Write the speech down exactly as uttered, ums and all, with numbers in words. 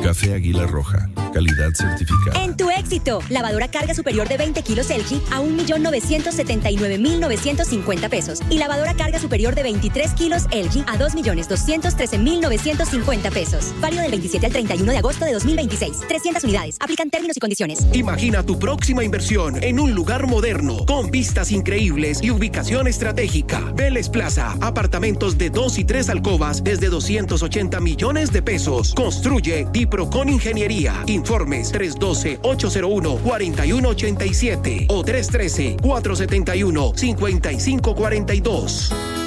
Café Águila Roja, calidad certificada. En tu éxito, lavadora carga superior de veinte kilos L G a un millón novecientos setenta y nueve mil novecientos cincuenta pesos. Y lavadora carga superior de veintitrés kilos L G a dos millones doscientos trece mil novecientos cincuenta pesos. Válido del veintisiete al treinta y uno de agosto de dos mil veintiséis. trescientas unidades. Aplican términos y condiciones. Imagina tu próxima inversión en un lugar moderno, con vistas increíbles y ubicación estratégica. Vélez Plaza, apartamentos de dos y tres alcobas desde doscientos ochenta millones de pesos. Construye Diprocon Ingeniería. Informes tres uno dos, ocho cero uno, cuatro uno ocho siete o tres uno tres, cuatro siete uno, cinco cinco cuatro dos.